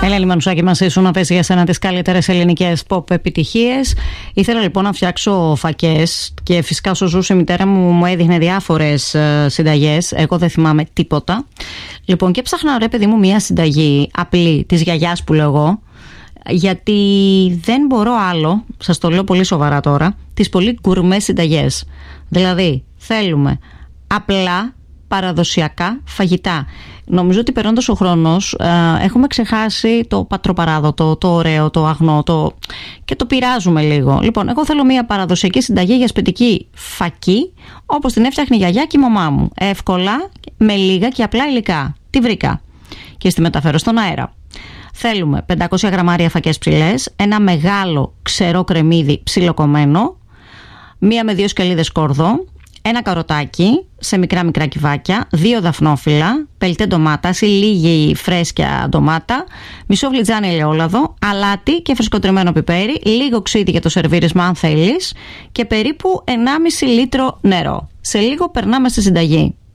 Ελένη Μανουσάκη, μας ήσουν να πέσει για σένα τις καλύτερες ελληνικές pop επιτυχίες. Ήθελα λοιπόν να φτιάξω φακές και φυσικά όσο ζούσε η μητέρα μου έδειχνε διάφορες συνταγές. Εγώ δεν θυμάμαι τίποτα. Λοιπόν, και ψάχνα ρε παιδί μου μια συνταγή απλή της γιαγιάς που λέω εγώ, γιατί δεν μπορώ άλλο, σας το λέω πολύ σοβαρά τώρα, τις πολύ γκουρμέ συνταγές. Δηλαδή θέλουμε απλά παραδοσιακά φαγητά. Νομίζω ότι περνώντας ο χρόνος έχουμε ξεχάσει το πατροπαράδοτο, το ωραίο, το αγνό και το πειράζουμε λίγο. Λοιπόν, εγώ θέλω μια παραδοσιακή συνταγή για σπιτική φακή, όπως την έφτιαχνε η γιαγιά και η μαμά μου. Εύκολα, με λίγα και απλά υλικά. Τη βρήκα και στη μεταφέρω στον αέρα. Θέλουμε 500 γραμμάρια φακές ψηλές, ένα μεγάλο ξερό κρεμμύδι ψιλοκομμένο, 1 με 2 σκελίδες σκόρδο, ένα καροτάκι σε μικρά κυβάκια, 2 δαφνόφυλλα, πελτέ ντομάτας ή λίγη φρέσκια ντομάτα, μισό φλιτζάνι ελαιόλαδο, αλάτι και φρεσκοτριμμένο πιπέρι, λίγο ξύδι για το σερβίρισμα αν θέλεις και περίπου 1,5 λίτρο νερό. Σε λίγο περνάμε στη συνταγή.